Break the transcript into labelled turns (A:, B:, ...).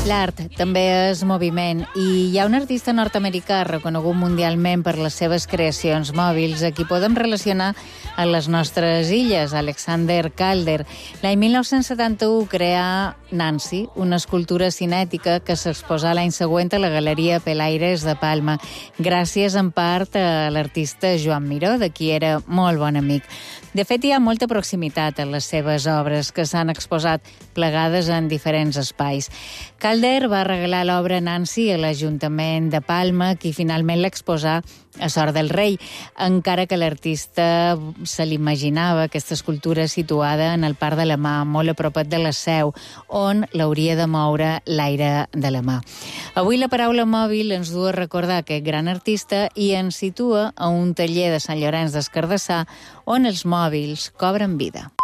A: L'art també és moviment i hi ha un artista nord-americà reconegut mundialment per les seves creacions mòbils a qui podem relacionar a les nostres illes, Alexander Calder. L'any 1971 creà Nancy, una escultura cinètica que s'exposà l'any següent a la Galeria Pelaires de Palma, gràcies en part a l'artista Joan Miró, de qui era molt bon amic. De fet, hi ha molta proximitat en les seves obres, que s'han exposat plegades en diferents espais. Calder va regalar l'obra Nancy a l'Ajuntament de Palma, qui finalment l'exposà a Sort del Rei, encara que l'artista se l'imaginava, aquesta escultura situada en el Parc de la Mar, molt a propet de la Seu, on l'hauria de moure l'aire de la mà. Avui la paraula mòbil ens du a recordar aquest gran artista i ens situa a un taller de Sant Llorenç des Cardassar on els mòbils cobren vida.